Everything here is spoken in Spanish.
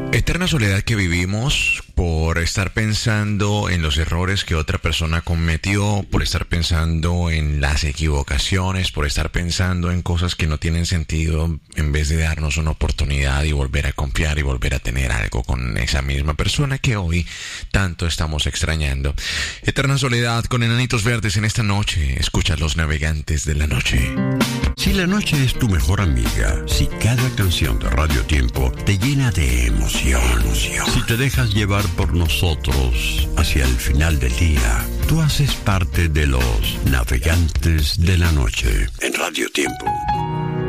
Eterna soledad que vivimos por estar pensando en los errores que otra persona cometió, por estar pensando en las equivocaciones, por estar pensando en cosas que no tienen sentido, en vez de darnos una oportunidad y volver a confiar y volver a tener algo con esa misma persona que hoy tanto estamos extrañando. Eterna soledad con Enanitos Verdes en esta noche. Escucha Los Navegantes de la Noche. Si la noche es tu mejor amiga, si cada canción de Radio Tiempo te llena de emoción, si te dejas llevar por nosotros hacia el final del día, tú haces parte de Los Navegantes de la Noche en Radio Tiempo.